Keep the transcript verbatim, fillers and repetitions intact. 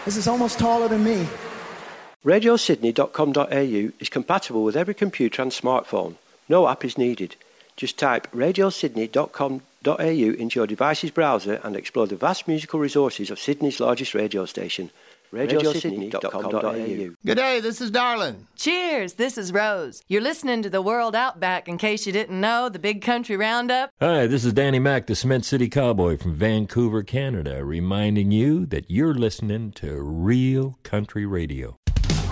This is almost taller than me. radio sydney dot com dot a u is compatible with every computer and smartphone. No app is needed. Just type radio sydney dot com dot a u into your device's browser and explore the vast musical resources of Sydney's largest radio station. radio sydney dot com dot a u. Good day, this is Darlin. Cheers, this is Rose. You're listening to the World Outback, in case you didn't know, the Big Country Roundup. Hi, this is Danny Mac, the Cement City Cowboy from Vancouver, Canada, reminding you that you're listening to Real Country Radio.